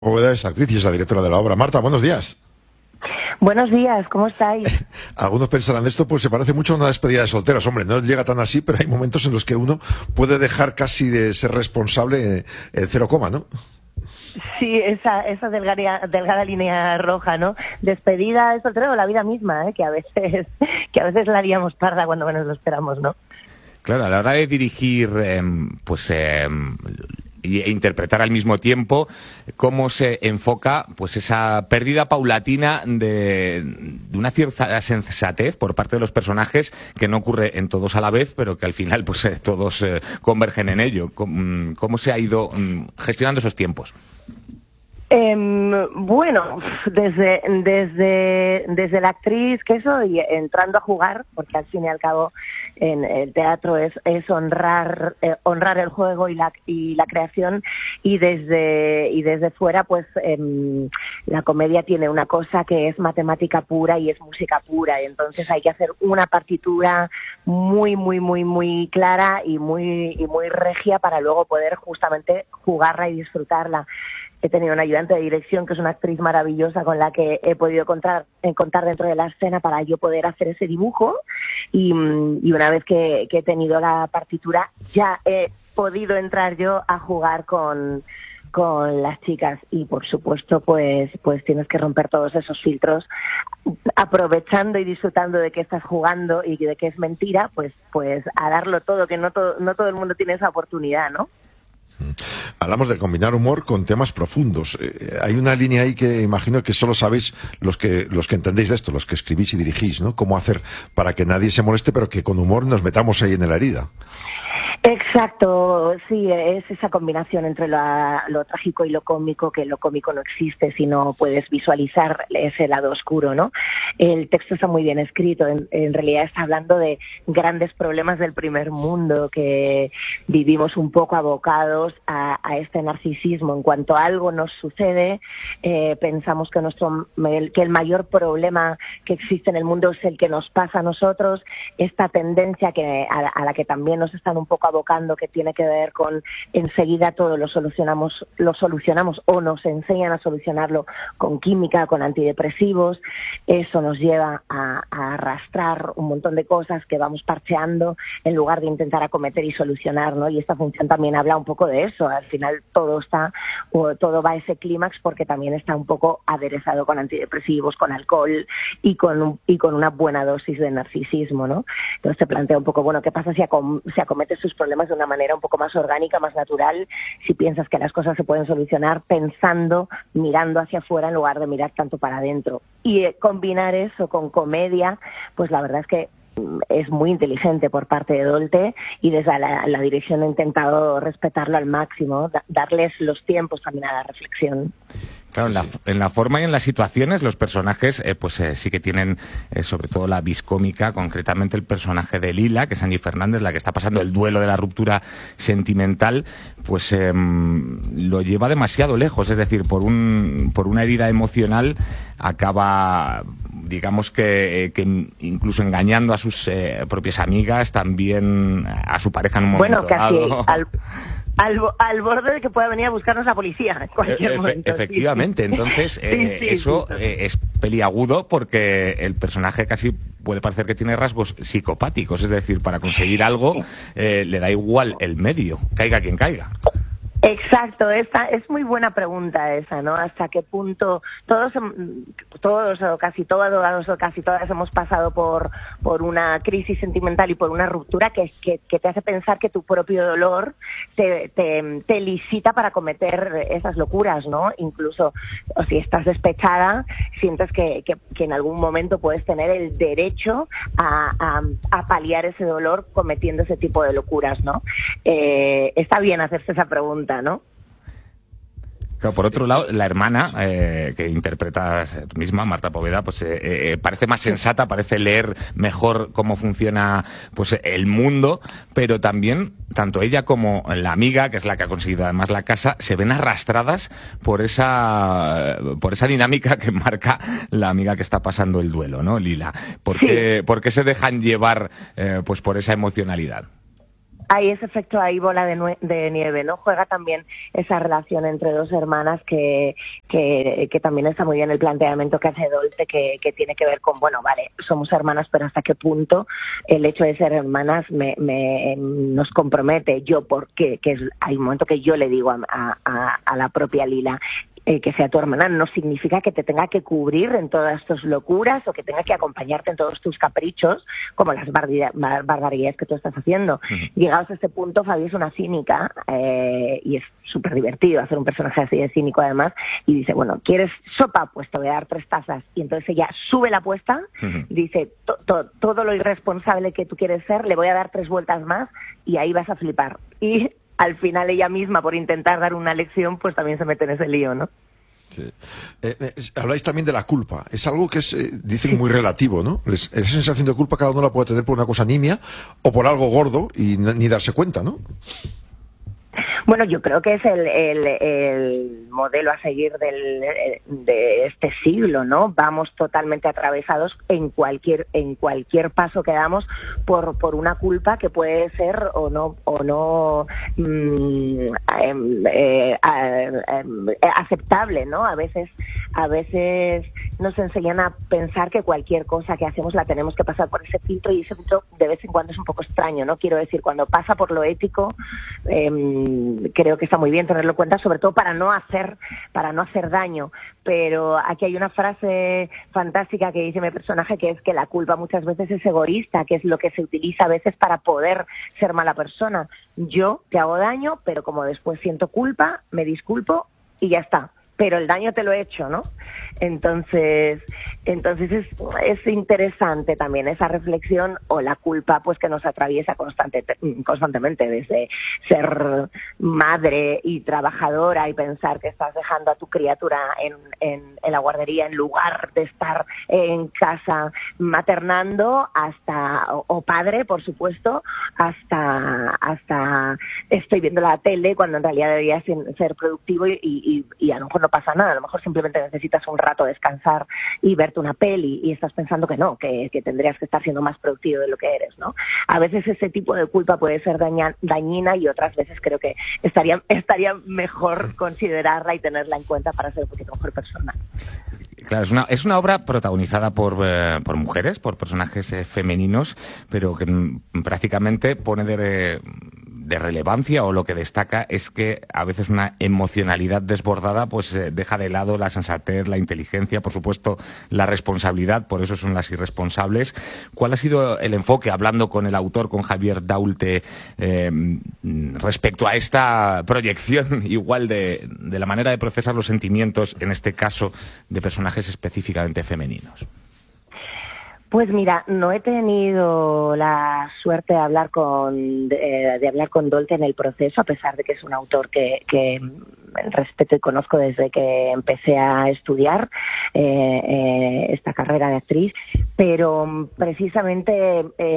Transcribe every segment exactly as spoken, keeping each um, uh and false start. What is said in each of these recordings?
Bóveda es actriz y es la directora de la obra. Marta, buenos días. Buenos días, ¿cómo estáis? Algunos pensarán esto, pues se parece mucho a una despedida de solteros. Hombre, no llega tan así, pero hay momentos en los que uno puede dejar casi de ser responsable en cero coma, ¿no? Sí, esa, esa delgada, delgada línea roja, ¿no? Despedida de soltero o la vida misma, ¿eh? Que a veces, que a veces la liamos parda cuando menos lo esperamos, ¿no? Claro, a la hora de dirigir, eh, pues, eh, e interpretar al mismo tiempo, cómo se enfoca, pues, esa pérdida paulatina de, de una cierta sensatez por parte de los personajes, que no ocurre en todos a la vez, pero que al final, pues, eh, todos eh, convergen en ello. ¿Cómo, cómo se ha ido um, gestionando esos tiempos? Eh, bueno, desde, desde, desde la actriz que soy, entrando a jugar, porque al fin y al cabo en el teatro es, es honrar, eh, honrar el juego y la, y la creación, y desde, y desde fuera, pues eh, la comedia tiene una cosa que es matemática pura y es música pura, y entonces hay que hacer una partitura muy, muy, muy, muy clara y muy, y muy regia para luego poder justamente jugarla y disfrutarla. He tenido una ayudante de dirección que es una actriz maravillosa con la que he podido contar, contar dentro de la escena para yo poder hacer ese dibujo, y, y una vez que, que he tenido la partitura ya he podido entrar yo a jugar con, con las chicas, y por supuesto pues, pues tienes que romper todos esos filtros aprovechando y disfrutando de que estás jugando y de que es mentira, pues, pues a darlo todo, que no todo, no todo el mundo tiene esa oportunidad, ¿no? Hablamos de combinar humor con temas profundos. Eh, hay una línea ahí que imagino que solo sabéis los que los que entendéis de esto, los que escribís y dirigís, ¿no? Cómo hacer para que nadie se moleste, pero que con humor nos metamos ahí en la herida. Exacto, sí, es esa combinación entre lo, lo trágico y lo cómico, que lo cómico no existe si no puedes visualizar ese lado oscuro, ¿no? El texto está muy bien escrito, en, en realidad está hablando de grandes problemas del primer mundo, que vivimos un poco abocados a, a este narcisismo. En cuanto algo nos sucede, eh, pensamos que, nuestro, que el mayor problema que existe en el mundo es el que nos pasa a nosotros, esta tendencia que, a, a la que también nos están un poco abocando, que tiene que ver con enseguida todo lo solucionamos, lo solucionamos o nos enseñan a solucionarlo con química, con antidepresivos. Eso nos lleva a, a arrastrar un montón de cosas que vamos parcheando en lugar de intentar acometer y solucionar, ¿no? Y esta función también habla un poco de eso. Al final todo está, todo va a ese clímax porque también está un poco aderezado con antidepresivos, con alcohol y con, y con una buena dosis de narcisismo, ¿no? Entonces se plantea un poco, bueno, ¿qué pasa si, acom si acometes sus problemas de una manera un poco más orgánica, más natural, si piensas que las cosas se pueden solucionar pensando, mirando hacia afuera en lugar de mirar tanto para adentro? Y eh, combinar eso con comedia, pues la verdad es que es muy inteligente por parte de Dolte, y desde la, la dirección he intentado respetarlo al máximo, da, darles los tiempos también a la reflexión. Claro, en la, en la forma y en las situaciones, los personajes eh, pues eh, sí que tienen eh, sobre todo la vis cómica, concretamente el personaje de Lila, que es Angie Fernández, la que está pasando el duelo de la ruptura sentimental, pues eh, lo lleva demasiado lejos, es decir, por un por una herida emocional acaba, digamos que, eh, que incluso engañando a sus eh, propias amigas, también a su pareja en un momento bueno, casi dado. Al... Al, al borde de que pueda venir a buscarnos la policía en cualquier Efe, momento. Efectivamente, sí. Entonces eh, sí, sí, eso sí, sí. Eh, es peliagudo porque el personaje casi puede parecer que tiene rasgos psicopáticos, es decir, para conseguir algo eh, le da igual el medio, caiga quien caiga. Exacto, esta es muy buena pregunta esa, ¿no? Hasta qué punto todos, todos o casi todos o casi todas hemos pasado por por una crisis sentimental y por una ruptura que, que, que te hace pensar que tu propio dolor te, te, te licita para cometer esas locuras, ¿no? Incluso o si estás despechada, sientes que, que, que en algún momento puedes tener el derecho a, a, a paliar ese dolor cometiendo ese tipo de locuras, ¿no? Eh, está bien hacerse esa pregunta, ¿no? Claro, por otro lado, la hermana eh, que interpretas tú misma, Marta Poveda, pues eh, eh, parece más sensata, parece leer mejor cómo funciona pues el mundo, pero también tanto ella como la amiga, que es la que ha conseguido además la casa, se ven arrastradas por esa por esa dinámica que marca la amiga que está pasando el duelo, ¿no, Lila? ¿Por qué, sí. ¿por qué se dejan llevar eh, pues por esa emocionalidad? hay ese efecto ahí bola de, nue- de nieve, ¿no? Juega también esa relación entre dos hermanas que, que, que también está muy bien el planteamiento que hace Dolte, que, que tiene que ver con, bueno, vale, somos hermanas, pero hasta qué punto el hecho de ser hermanas me, me nos compromete. Yo, ¿por qué? Que es, hay un momento que yo le digo a, a, a la propia Lila, Eh, que sea tu hermana no significa que te tenga que cubrir en todas tus locuras o que tenga que acompañarte en todos tus caprichos, como las barbaridad, bar, barbaridades que tú estás haciendo. Uh-huh. Llegados a este punto, Fabi es una cínica eh, y es súper divertido hacer un personaje así de cínico además, y dice, bueno, ¿quieres sopa? Pues te voy a dar tres tazas. Y entonces ella sube la apuesta, uh-huh. dice, to, to, todo lo irresponsable que tú quieres ser, le voy a dar tres vueltas más y ahí vas a flipar. Y al final ella misma, por intentar dar una lección, pues también se mete en ese lío, ¿no? Sí. Eh, eh, habláis también de la culpa. Es algo que es, eh, dicen, muy relativo, ¿no? Es, esa sensación de culpa cada uno la puede tener por una cosa nimia o por algo gordo y n- ni darse cuenta, ¿no? Bueno, yo creo que es el, el, el modelo a seguir del, de este siglo, ¿no? Vamos totalmente atravesados en cualquier en cualquier paso que damos por por una culpa que puede ser o no o no mmm, eh, eh, aceptable, ¿no? A veces a veces nos enseñan a pensar que cualquier cosa que hacemos la tenemos que pasar por ese filtro, y ese filtro de vez en cuando es un poco extraño, ¿no? Quiero decir, cuando pasa por lo ético, eh, creo que está muy bien tenerlo en cuenta, sobre todo para no hacer para no hacer daño. Pero aquí hay una frase fantástica que dice mi personaje, que es que la culpa muchas veces es egoísta, que es lo que se utiliza a veces para poder ser mala persona. Yo te hago daño, pero como después siento culpa, me disculpo y ya está. Pero el daño te lo he hecho, ¿no? Entonces, entonces es, es interesante también esa reflexión, o la culpa pues que nos atraviesa constante, constantemente, desde ser madre y trabajadora y pensar que estás dejando a tu criatura en, en, en la guardería en lugar de estar en casa maternando, hasta, o, o padre, por supuesto, hasta, hasta estoy viendo la tele cuando en realidad debería ser productivo y, y, y a lo mejor no pasa nada, a lo mejor simplemente necesitas un rato descansar y verte una peli y estás pensando que no, que, que tendrías que estar siendo más productivo de lo que eres, ¿no? A veces ese tipo de culpa puede ser daña, dañina y otras veces creo que estaría, estaría mejor considerarla y tenerla en cuenta para ser un poquito mejor persona. Claro, es una, es una obra protagonizada por, eh, por mujeres, por personajes eh, femeninos, pero que m, prácticamente pone de, de relevancia, o lo que destaca es que a veces una emocionalidad desbordada pues eh, deja de lado la sensatez, la inteligencia, por supuesto la responsabilidad, por eso son las irresponsables. ¿Cuál ha sido el enfoque, hablando con el autor, con Javier Daulte, eh, respecto a esta proyección igual de, de la manera de procesar los sentimientos, en este caso de personajes específicamente femeninos? Pues mira, no he tenido la suerte de hablar con de, de hablar con Daulte en el proceso, a pesar de que es un autor que, que respeto y conozco desde que empecé a estudiar eh, eh, esta carrera de actriz, pero precisamente eh,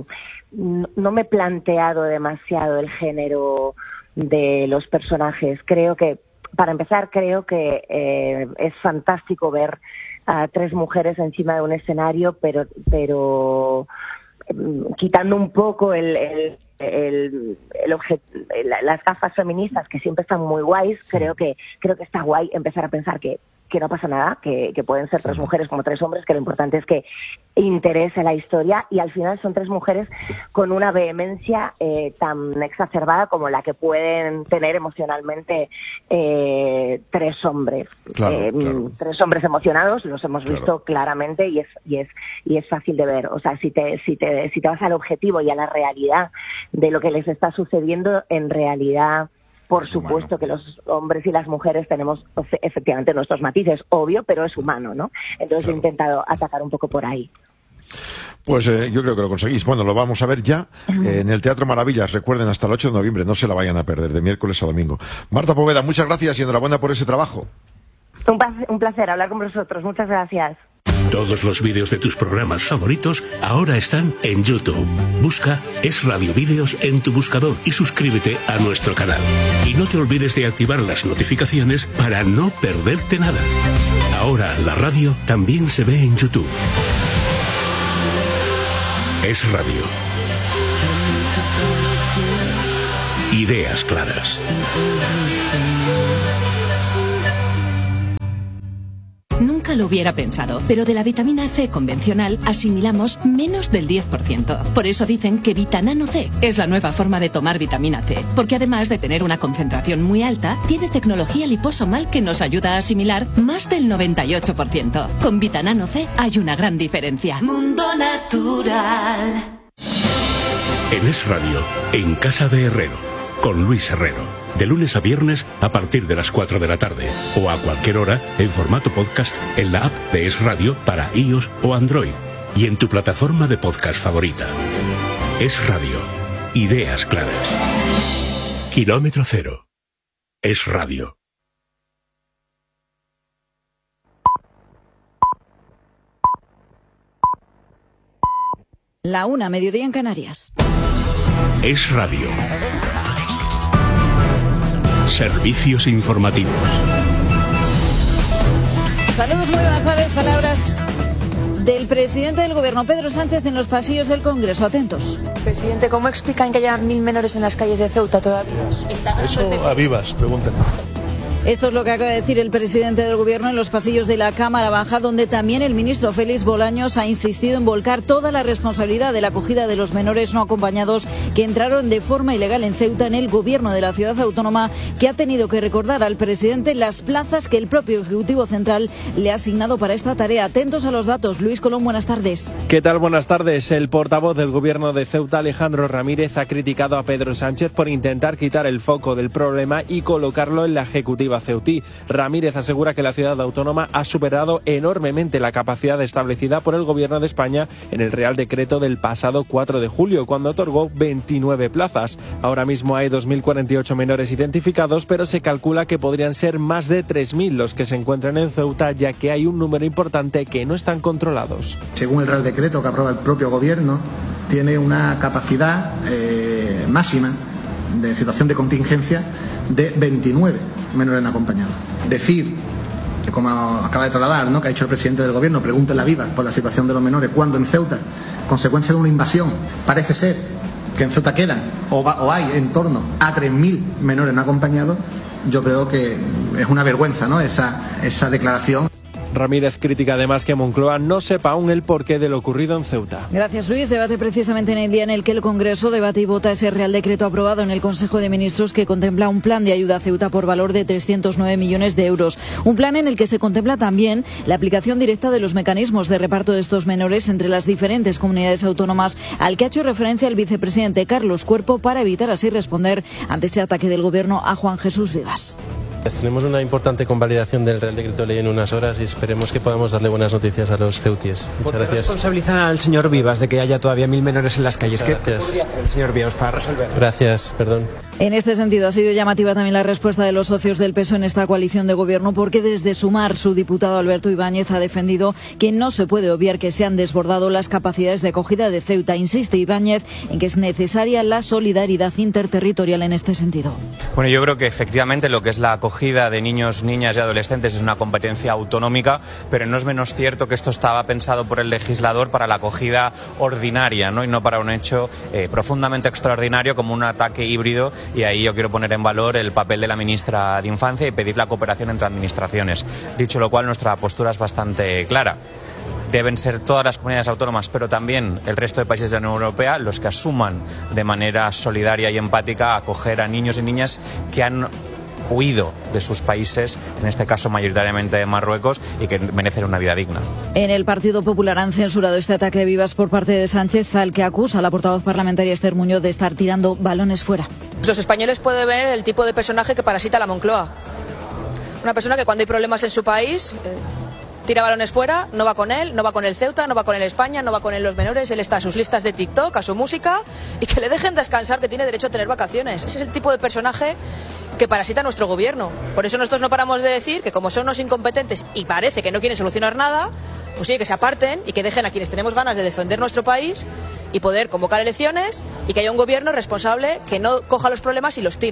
no me he planteado demasiado el género de los personajes. Creo que, para empezar, creo que eh, es fantástico ver a tres mujeres encima de un escenario, pero pero quitando un poco el, el, el, el objet, las gafas feministas, que siempre están muy guays, creo que creo que está guay empezar a pensar que que no pasa nada, que, que pueden ser tres mujeres como tres hombres, que lo importante es que interese la historia, y al final son tres mujeres con una vehemencia eh, tan exacerbada como la que pueden tener emocionalmente eh, tres hombres. Claro, eh, claro. Tres hombres emocionados, los hemos Claro. visto claramente, y es y es y es fácil de ver. O sea, si te si te si te vas al objetivo y a la realidad de lo que les está sucediendo, en realidad, por es supuesto humano. que los hombres y las mujeres tenemos efectivamente nuestros matices, obvio, pero es humano, ¿no? Entonces Claro. he intentado atacar un poco por ahí. Pues eh, yo creo que lo conseguís. Bueno, lo vamos a ver ya eh, en el Teatro Maravillas. Recuerden, hasta el ocho de noviembre. No se la vayan a perder, de miércoles a domingo. Marta Poveda, muchas gracias y enhorabuena por ese trabajo. Un, un placer hablar con vosotros. Muchas gracias. Todos los vídeos de tus programas favoritos ahora están en YouTube. Busca Es Radio Vídeos en tu buscador y suscríbete a nuestro canal. Y no te olvides de activar las notificaciones para no perderte nada. Ahora la radio también se ve en YouTube. Es Radio. Ideas claras. Nunca lo hubiera pensado, pero de la vitamina C convencional asimilamos menos del diez por ciento. Por eso dicen que Vitanano C es la nueva forma de tomar vitamina C, porque además de tener una concentración muy alta, tiene tecnología liposomal que nos ayuda a asimilar más del noventa y ocho por ciento. Con Vitanano C hay una gran diferencia. Mundo Natural. En Es Radio, en Casa de Herrero, con Luis Herrero. De lunes a viernes a partir de las cuatro de la tarde o a cualquier hora en formato podcast en la app de Es Radio para iOS o Android y en tu plataforma de podcast favorita. Es Radio. Ideas claras. Kilómetro cero. Es Radio. La una, mediodía en Canarias. Es Radio. Servicios informativos. Saludos, muy buenas tardes. Palabras del presidente del Gobierno, Pedro Sánchez, en los pasillos del Congreso. Atentos. Presidente, ¿cómo explican que haya mil menores en las calles de Ceuta todavía? Eso a vivas, pregúntenme. Esto es lo que acaba de decir el presidente del Gobierno en los pasillos de la Cámara Baja, donde también el ministro Félix Bolaños ha insistido en volcar toda la responsabilidad de la acogida de los menores no acompañados que entraron de forma ilegal en Ceuta en el Gobierno de la ciudad autónoma, que ha tenido que recordar al presidente las plazas que el propio Ejecutivo Central le ha asignado para esta tarea. Atentos a los datos. Luis Colón, buenas tardes. ¿Qué tal? Buenas tardes. El portavoz del Gobierno de Ceuta, Alejandro Ramírez, ha criticado a Pedro Sánchez por intentar quitar el foco del problema y colocarlo en la Ejecutiva ceutí. Ramírez asegura que la ciudad autónoma ha superado enormemente la capacidad establecida por el Gobierno de España en el Real Decreto del pasado cuatro de julio, cuando otorgó veintinueve plazas. Ahora mismo hay dos mil cuarenta y ocho menores identificados, pero se calcula que podrían ser más de tres mil los que se encuentran en Ceuta, ya que hay un número importante que no están controlados. Según el Real Decreto que aprueba el propio Gobierno, tiene una capacidad eh, máxima de situación de contingencia de veintinueve menores no acompañados. Decir que, como acaba de trasladar, ¿no?, que ha dicho el presidente del Gobierno, pregúntenle a Vivas por la situación de los menores, cuando en Ceuta, consecuencia de una invasión, parece ser que en Ceuta quedan o, va, o hay en torno a tres mil menores no acompañados, yo creo que es una vergüenza, ¿no?, esa, esa declaración. Ramírez critica además que Moncloa no sepa aún el porqué de lo ocurrido en Ceuta. Gracias, Luis. Debate precisamente en el día en el que el Congreso debate y vota ese Real Decreto aprobado en el Consejo de Ministros que contempla un plan de ayuda a Ceuta por valor de trescientos nueve millones de euros. Un plan en el que se contempla también la aplicación directa de los mecanismos de reparto de estos menores entre las diferentes comunidades autónomas, al que ha hecho referencia el vicepresidente Carlos Cuerpo, para evitar así responder ante ese ataque del Gobierno a Juan Jesús Vivas. Tenemos una importante convalidación del Real Decreto Ley en unas horas y esperemos que podamos darle buenas noticias a los ceutíes. Muchas gracias. Responsabilizan al señor Vivas de que haya todavía mil menores en las calles. ¿Qué podría hacer el señor Vivas para resolverlo? Gracias, perdón. En este sentido ha sido llamativa también la respuesta de los socios del P S O E en esta coalición de gobierno, porque desde Sumar su diputado Alberto Ibáñez ha defendido que no se puede obviar que se han desbordado las capacidades de acogida de Ceuta. Insiste Ibáñez en que es necesaria la solidaridad interterritorial en este sentido. Bueno, yo creo que efectivamente lo que es la acogida de niños, niñas y adolescentes es una competencia autonómica, pero no es menos cierto que esto estaba pensado por el legislador para la acogida ordinaria, ¿no?, y no para un hecho eh, profundamente extraordinario como un ataque híbrido. Y ahí yo quiero poner en valor el papel de la ministra de Infancia y pedir la cooperación entre administraciones. Dicho lo cual, nuestra postura es bastante clara. Deben ser todas las comunidades autónomas, pero también el resto de países de la Unión Europea, los que asuman de manera solidaria y empática acoger a niños y niñas que han huido de sus países, en este caso mayoritariamente de Marruecos, y que merecen una vida digna. En el Partido Popular han censurado este ataque de Vivas por parte de Sánchez, al que acusa a la portavoz parlamentaria Esther Muñoz de estar tirando balones fuera. Los españoles pueden ver el tipo de personaje que parasita la Moncloa. Una persona que cuando hay problemas en su país eh, tira balones fuera, no va con él, no va con el Ceuta, no va con el España, no va con él los menores, él está a sus listas de TikTok, a su música, y que le dejen descansar, que tiene derecho a tener vacaciones. Ese es el tipo de personaje que parasita nuestro gobierno. Por eso nosotros no paramos de decir que, como son unos incompetentes y parece que no quieren solucionar nada, pues sí, que se aparten y que dejen a quienes tenemos ganas de defender nuestro país y poder convocar elecciones y que haya un gobierno responsable que no coja los problemas y los tire.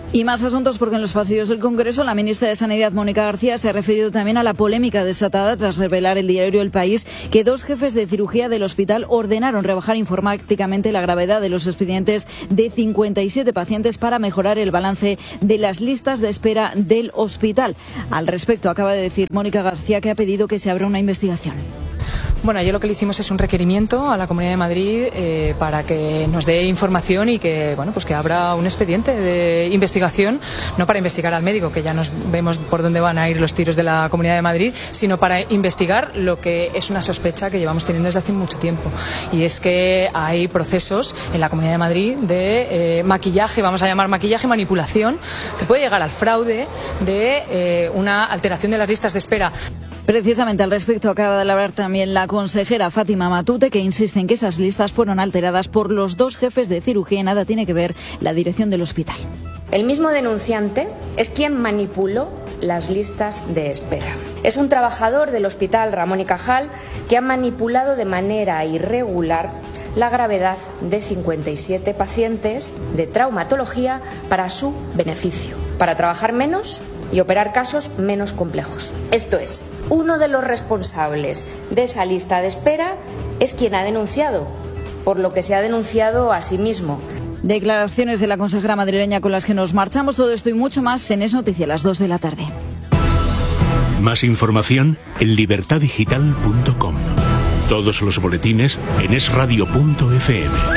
Y más asuntos porque en los pasillos del Congreso la ministra de Sanidad, Mónica García, se ha referido también a la polémica desatada tras revelar el diario El País que dos jefes de cirugía del hospital ordenaron rebajar informáticamente la gravedad de los expedientes de cincuenta y siete pacientes para mejorar el balance de las listas de espera del hospital. Al respecto, acaba de decir Mónica García que ha pedido que se abra una investigación. Bueno, ayer lo que le hicimos es un requerimiento a la Comunidad de Madrid eh, para que nos dé información y que, bueno, pues que abra un expediente de investigación, no para investigar al médico, que ya nos vemos por dónde van a ir los tiros de la Comunidad de Madrid, sino para investigar lo que es una sospecha que llevamos teniendo desde hace mucho tiempo. Y es que hay procesos en la Comunidad de Madrid de eh, maquillaje, vamos a llamar maquillaje, manipulación, que puede llegar al fraude de eh, una alteración de las listas de espera. Precisamente al respecto acaba de hablar también la consejera Fátima Matute, que insiste en que esas listas fueron alteradas por los dos jefes de cirugía y nada tiene que ver la dirección del hospital. El mismo denunciante es quien manipuló las listas de espera. Es un trabajador del Hospital Ramón y Cajal que ha manipulado de manera irregular la gravedad de cincuenta y siete pacientes de traumatología para su beneficio, para trabajar menos y operar casos menos complejos. Esto es, uno de los responsables de esa lista de espera es quien ha denunciado, por lo que se ha denunciado a sí mismo. Declaraciones de la consejera madrileña con las que nos marchamos. Todo esto y mucho más en Es Noticia a las dos de la tarde. Más información en libertad digital punto com. Todos los boletines en es radio punto efe eme.